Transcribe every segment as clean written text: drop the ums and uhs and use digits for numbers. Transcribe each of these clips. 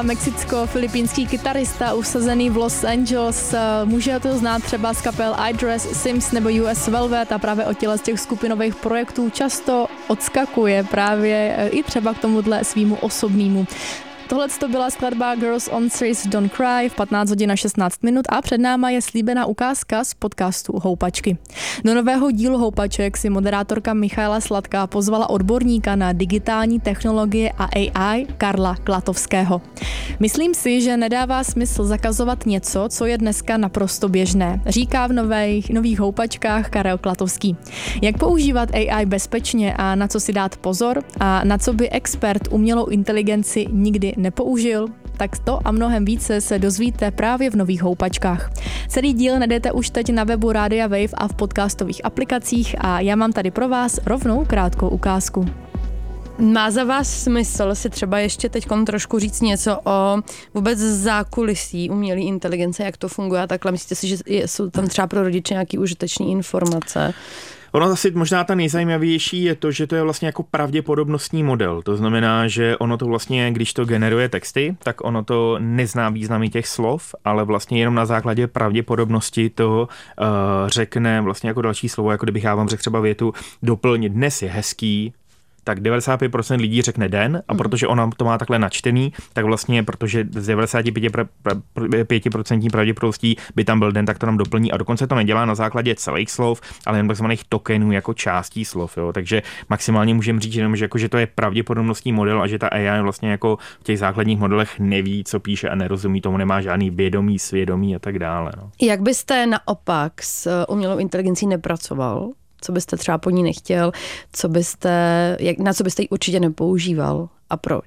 Mexicko-filipínský kytarista usazený v Los Angeles. Můžete to znát třeba z kapel iDress, Sims nebo US Velvet a právě o těle z těch skupinových projektů často odskakuje právě i třeba k tomuhle svýmu osobnímu. Tohle to byla skladba Girls on Streets Don't Cry v 15 hodin a 16 minut a před náma je slíbená ukázka z podcastu Houpačky. Do nového dílu Houpaček si moderátorka Michaela Sladká pozvala odborníka na digitální technologie a AI Karla Klatovského. Myslím si, že nedává smysl zakazovat něco, co je dneska naprosto běžné, říká v nových Houpačkách Karel Klatovský. Jak používat AI bezpečně a na co si dát pozor a na co by expert umělou inteligenci nikdy nepoužil, tak to a mnohem více se dozvíte právě v nových Houpačkách. Celý díl najdete už teď na webu Rádia Wave a v podcastových aplikacích a já mám tady pro vás rovnou krátkou ukázku. Má za vás smysl si třeba ještě teď trošku říct něco o vůbec zákulisí umělé inteligence, jak to funguje a takhle? Myslíte si, že jsou tam třeba pro rodiče nějaké užitečné informace? Ono asi možná ta nejzajímavější je to, že to je vlastně jako pravděpodobnostní model. To znamená, že ono to vlastně, když to generuje texty, tak ono to nezná významy těch slov, ale vlastně jenom na základě pravděpodobnosti to řekne vlastně jako další slovo, jako kdybych já vám řekl třeba větu doplnit dnes je hezký, tak 95% lidí řekne den a protože ona to má takhle načtený, tak vlastně, protože z 95% pravděpodobností by tam byl den, tak to nám doplní a dokonce to nedělá na základě celých slov, ale jen takzvaných tokenů jako částí slov. Jo. Takže maximálně můžeme říct jenom, že to je pravděpodobnostní model a že ta AI vlastně jako v těch základních modelech neví, co píše a nerozumí tomu, nemá žádný vědomí, svědomí a tak dále. No. Jak byste naopak s umělou inteligencí nepracoval? Co byste třeba po ní nechtěl, na co byste ji určitě nepoužíval a proč?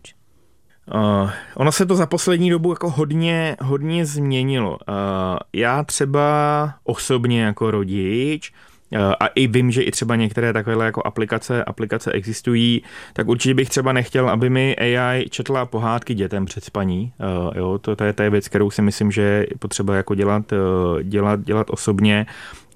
Ono se to za poslední dobu jako hodně změnilo. Já třeba osobně jako rodič a i vím, že i třeba některé takovéhle jako aplikace existují, tak určitě bych třeba nechtěl, aby mi AI četla pohádky dětem před spaní. Jo, to je věc, kterou si myslím, že je potřeba jako dělat osobně.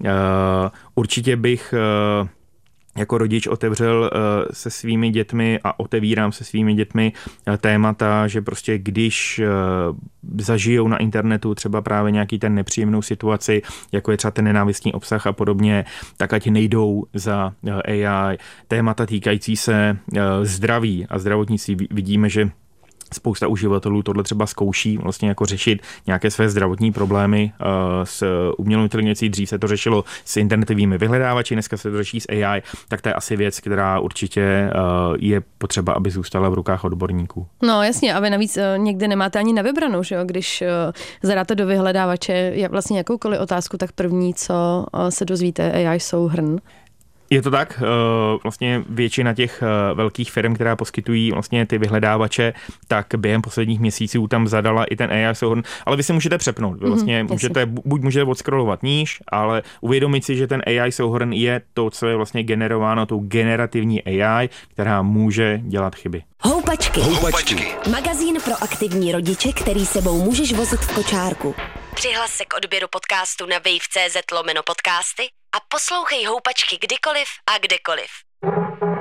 Určitě bych jako rodič otevřel se svými dětmi a otevírám se svými dětmi témata, že prostě když zažijou na internetu třeba právě nějaký ten nepříjemnou situaci, jako je třeba ten nenávistný obsah a podobně, tak ať nejdou za AI. Témata týkající se zdraví a zdravotnictví. Vidíme, že spousta uživatelů tohle třeba zkouší vlastně jako řešit nějaké své zdravotní problémy s umělou inteligencí. Dřív se to řešilo s internetovými vyhledávači, dneska se to řeší s AI, tak to je asi věc, která určitě je potřeba, aby zůstala v rukách odborníků. No jasně, a vy navíc někdy nemáte ani na vybranou, že jo? Když zadáte do vyhledávače vlastně jakoukoliv otázku, tak první, co se dozvíte, AI souhrn. Je to tak, vlastně většina těch velkých firm, která poskytují vlastně ty vyhledávače, tak během posledních měsíců tam zadala i ten AI souhrn, ale vy si můžete přepnout, vy vlastně můžete odscrollovat níž, ale uvědomit si, že ten AI souhrn je to, co je vlastně generováno tou generativní AI, která může dělat chyby. Houpačky. Magazín pro aktivní rodiče, který sebou můžeš vozit v kočárku. Přihlas se k odběru podcastu na wave.cz/podcasty a poslouchej Houpačky kdykoliv a kdekoliv.